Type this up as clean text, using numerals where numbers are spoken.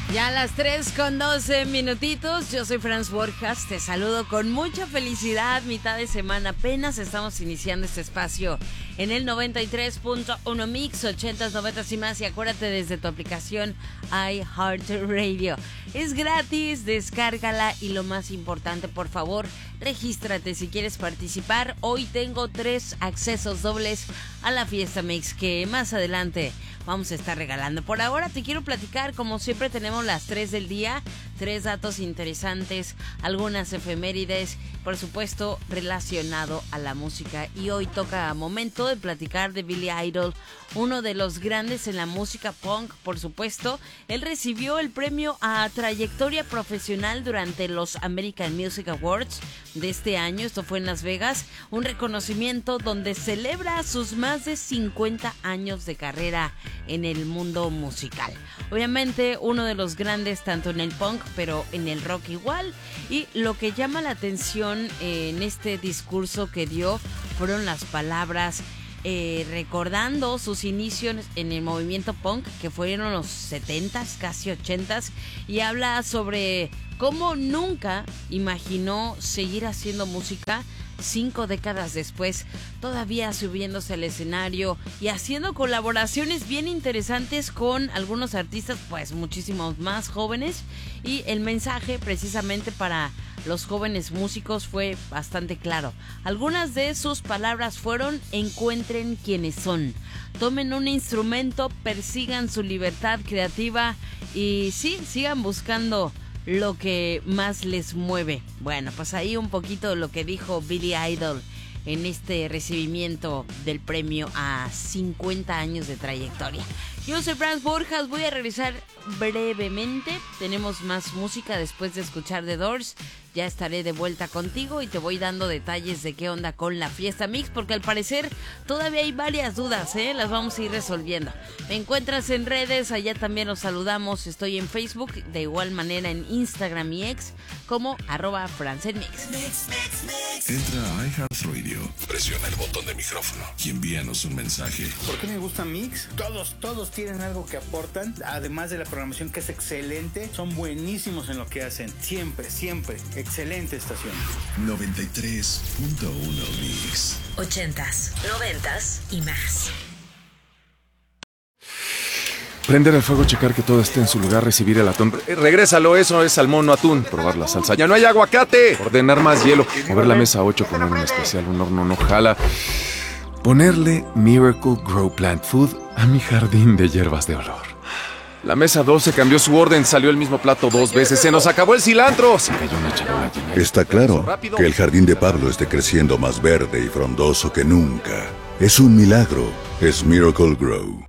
Ya a las 3:12. Yo soy Franz Borjas. Te saludo con mucha felicidad. Mitad de semana. Apenas estamos iniciando este espacio en el 93.1 Mix, 80s, 90s y más. Y acuérdate desde tu aplicación iHeartRadio. Es gratis, descárgala y lo más importante, por favor, regístrate si quieres participar. Hoy tengo 3 accesos dobles a la Fiesta Mix que más adelante vamos a estar regalando. Por ahora te quiero platicar, como siempre tenemos las 3 del día, 3 datos interesantes, algunas efemérides, por supuesto relacionado a la música. Y hoy toca momento de platicar de Billy Idol, uno de los grandes en la música punk, por supuesto. Él recibió el premio a trayectoria profesional durante los American Music Awards de este año. Esto fue en Las Vegas, un reconocimiento donde celebra sus más de 50 años de carrera en el mundo musical. Obviamente uno de los grandes tanto en el punk, pero en el rock igual. Y lo que llama la atención en este discurso que dio fueron las palabras recordando sus inicios en el movimiento punk, que fueron los 70s, casi 80s, y habla sobre cómo nunca imaginó seguir haciendo música 5 décadas después, todavía subiéndose al escenario y haciendo colaboraciones bien interesantes con algunos artistas, pues muchísimos más jóvenes. Y el mensaje precisamente para los jóvenes músicos fue bastante claro. Algunas de sus palabras fueron: encuentren quienes son, tomen un instrumento, persigan su libertad creativa y sí, sigan buscando lo que más les mueve. Bueno, pues ahí un poquito lo que dijo Billy Idol en este recibimiento del premio a 50 años de trayectoria. Yo soy Franz Borjas, voy a regresar brevemente. Tenemos más música después de escuchar The Doors. Ya estaré de vuelta contigo y te voy dando detalles de qué onda con la Fiesta Mix, porque al parecer todavía hay varias dudas, las vamos a ir resolviendo. Me encuentras en redes, allá también los saludamos. Estoy en Facebook, de igual manera en Instagram y X como @FranzMix. Entra a iHeartRadio, presiona el botón de micrófono y envíanos un mensaje. ¿Por qué me gusta Mix? Todos tienen algo que aportan, además de la programación que es excelente. Son buenísimos en lo que hacen, siempre. Excelente estación. 93.1 Mix. 80s, 90s y más. Prender el fuego, checar que todo esté en su lugar, recibir el atún. Regrésalo, eso es salmón, no atún. Probar la salsa. ¡Ya no hay aguacate! Ordenar más hielo. Mover la mesa 8, poner un especial, un horno no jala. Ponerle Miracle Grow Plant Food a mi jardín de hierbas de olor. La mesa 12 cambió su orden, salió el mismo plato 2 veces, se nos acabó el cilantro. Se cayó una charola llena. Está claro que el jardín de Pablo esté creciendo más verde y frondoso que nunca. Es un milagro, es Miracle Grow.